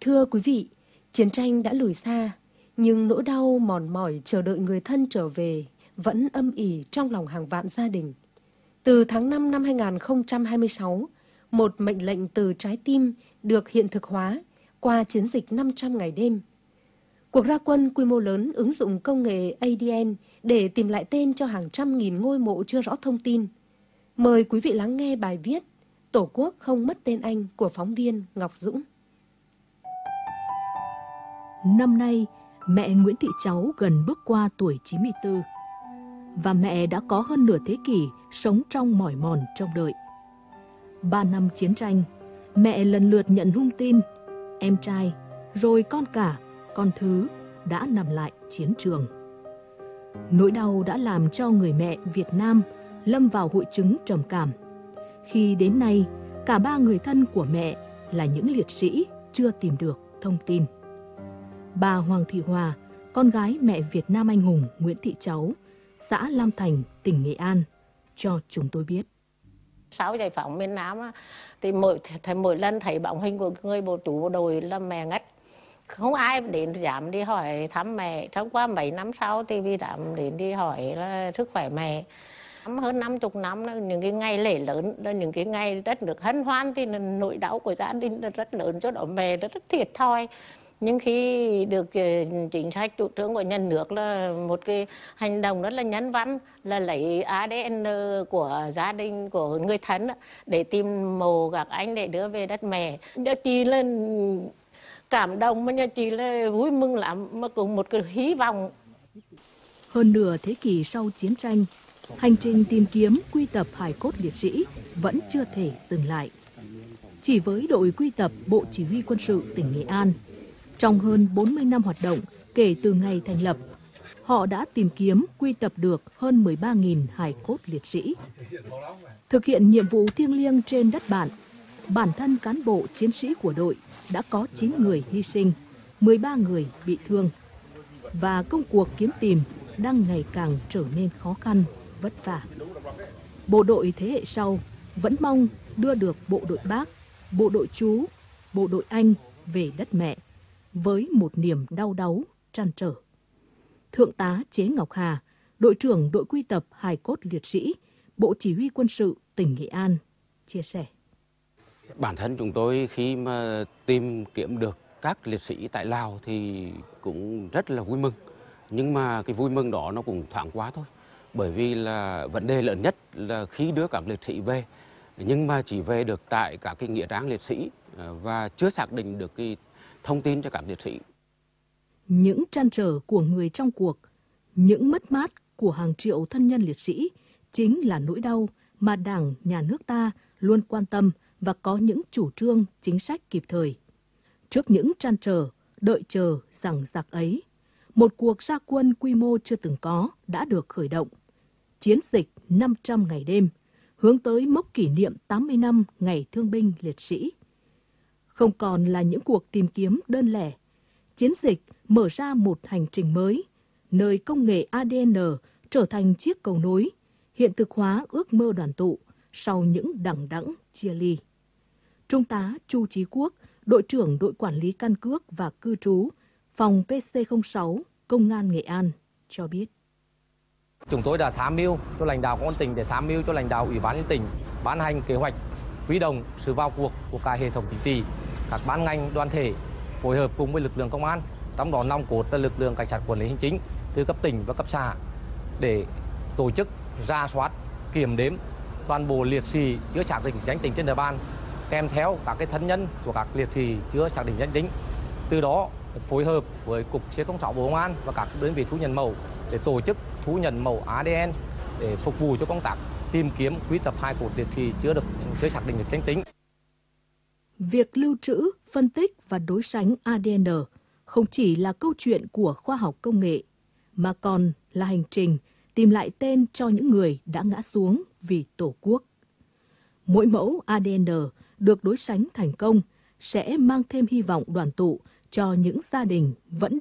Thưa quý vị, chiến tranh đã lùi xa, nhưng nỗi đau mòn mỏi chờ đợi người thân trở về vẫn âm ỉ trong lòng hàng vạn gia đình. Từ tháng 5 năm 2026, một mệnh lệnh từ trái tim được hiện thực hóa qua chiến dịch 500 ngày đêm. Cuộc ra quân quy mô lớn ứng dụng công nghệ ADN để tìm lại tên cho hàng trăm nghìn ngôi mộ chưa rõ thông tin. Mời quý vị lắng nghe bài viết Tổ quốc không mất tên anh của phóng viên Ngọc Dũng. Năm nay, mẹ Nguyễn Thị Cháu gần bước qua tuổi 94 và mẹ đã có hơn nửa thế kỷ sống trong mỏi mòn trông đợi. 3 năm chiến tranh, mẹ lần lượt nhận hung tin, em trai, rồi con cả, con thứ đã nằm lại chiến trường. Nỗi đau đã làm cho người mẹ Việt Nam lâm vào hội chứng trầm cảm. Khi đến nay, cả 3 người thân của mẹ là những liệt sĩ chưa tìm được thông tin. Bà Hoàng Thị Hòa, con gái mẹ Việt Nam anh hùng Nguyễn Thị Cháu, xã Lam Thành, tỉnh Nghệ An, cho chúng tôi biết. Sau giải phóng miền Nam thì mỗi lần thấy bóng hình của người bộ chủ bộ đội là mẹ ngất. Không ai đến dám đi hỏi thăm mẹ. Trong qua mấy năm sau thì vì dám đến đi hỏi là sức khỏe mẹ. Hơn 50 năm, những cái ngày lễ lớn, những cái ngày đất nước hân hoan thì nỗi đau của gia đình rất lớn, cho đó mẹ rất thiệt thòi. Nhưng khi được chính sách chủ trương của nhà nước là một cái hành động rất là nhân văn, là lấy ADN của gia đình, của người thân để tìm mộ các anh để đưa về đất mẹ. Nhà chị là cảm động, mà nhà chị là vui mừng lắm, mà cũng một cái hy vọng. Hơn nửa thế kỷ sau chiến tranh, hành trình tìm kiếm quy tập hài cốt liệt sĩ vẫn chưa thể dừng lại. Chỉ với đội quy tập Bộ Chỉ huy Quân sự tỉnh Nghệ An, trong hơn 40 năm hoạt động kể từ ngày thành lập, họ đã tìm kiếm quy tập được hơn 13.000 hài cốt liệt sĩ. Thực hiện nhiệm vụ thiêng liêng trên đất bạn, bản thân cán bộ chiến sĩ của đội đã có 9 người hy sinh, 13 người bị thương. Và công cuộc kiếm tìm đang ngày càng trở nên khó khăn, vất vả. Bộ đội thế hệ sau vẫn mong đưa được bộ đội Bác, bộ đội Chú, bộ đội Anh về đất mẹ với một niềm đau đáu, trăn trở. Thượng tá Chế Ngọc Hà, đội trưởng đội quy tập hài cốt liệt sĩ, Bộ Chỉ huy Quân sự tỉnh Nghệ An, chia sẻ. Bản thân chúng tôi khi mà tìm kiếm được các liệt sĩ tại Lào thì cũng rất là vui mừng. Nhưng mà cái vui mừng đó nó cũng thoáng quá thôi. Bởi vì là vấn đề lớn nhất là khi đưa các liệt sĩ về, nhưng mà chỉ về được tại các cái nghĩa trang liệt sĩ và chưa xác định được cái thông tin cho các liệt sĩ. Những trăn trở của người trong cuộc, những mất mát của hàng triệu thân nhân liệt sĩ chính là nỗi đau mà Đảng, Nhà nước ta luôn quan tâm và có những chủ trương, chính sách kịp thời. Trước những trăn trở, đợi chờ, rằng giặc ấy, một cuộc ra quân quy mô chưa từng có đã được khởi động. Chiến dịch 500 ngày đêm, hướng tới mốc kỷ niệm 80 năm ngày thương binh liệt sĩ. Không còn là những cuộc tìm kiếm đơn lẻ, chiến dịch mở ra một hành trình mới, nơi công nghệ ADN trở thành chiếc cầu nối, hiện thực hóa ước mơ đoàn tụ sau những đằng đẵng chia ly. Trung tá Chu Chí Quốc, đội trưởng đội quản lý căn cước và cư trú, phòng PC06, Công an Nghệ An cho biết. Chúng tôi đã tham mưu cho lãnh đạo công an tỉnh để tham mưu cho lãnh đạo Ủy ban nhân tỉnh ban hành kế hoạch huy động sự vào cuộc của cả hệ thống chính trị, các ban ngành đoàn thể phối hợp cùng với lực lượng công an, trong đó nòng cốt là lực lượng cảnh sát quản lý hành chính từ cấp tỉnh và cấp xã để tổ chức rà soát, kiểm đếm toàn bộ liệt sĩ chưa xác định danh tính trên địa bàn, kèm theo các cái thân nhân của các liệt sĩ chưa xác định danh tính. Từ đó phối hợp với cục C06 Bộ Công an và các đơn vị thu nhận mẫu để tổ chức thu nhận mẫu ADN để phục vụ cho công tác tìm kiếm quy tập hài cốt liệt sĩ chưa xác định được danh tính. Việc lưu trữ, phân tích và đối sánh ADN không chỉ là câu chuyện của khoa học công nghệ, mà còn là hành trình tìm lại tên cho những người đã ngã xuống vì Tổ quốc. Mỗi mẫu ADN được đối sánh thành công sẽ mang thêm hy vọng đoàn tụ cho những gia đình vẫn